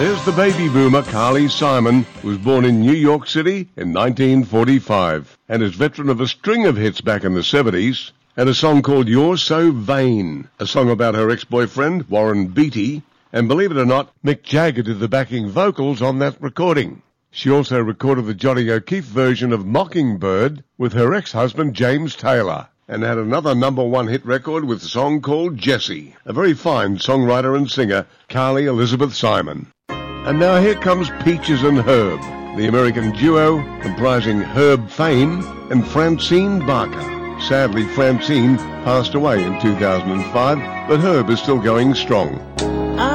There's the baby boomer Carly Simon, who was born in New York City in 1945 and is veteran of a string of hits back in the 70s, and a song called You're So Vain, a song about her ex-boyfriend Warren Beatty, and believe it or not, Mick Jagger did the backing vocals on that recording. She also recorded the Johnny O'Keefe version of Mockingbird with her ex-husband James Taylor, and had another #1 hit record with a song called Jessie. A very fine songwriter and singer, Carly Elizabeth Simon. And now here comes Peaches and Herb, the American duo comprising Herb Fain and Francine Barker. Sadly, Francine passed away in 2005, but Herb is still going strong.